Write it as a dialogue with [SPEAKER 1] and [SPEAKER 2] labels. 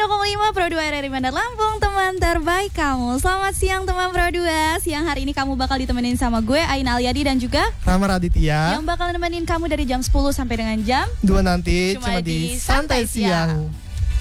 [SPEAKER 1] 102,5 Pro 2 RRI Bandar Lampung, teman terbaik kamu. Selamat siang teman Pro 2. Siang hari ini kamu bakal ditemenin sama gue, Aina Aliadi, dan juga
[SPEAKER 2] Rama Raditya,
[SPEAKER 1] yang bakal nemenin kamu dari jam 10 sampai dengan jam
[SPEAKER 2] 2 nanti cuma di Santai Siang.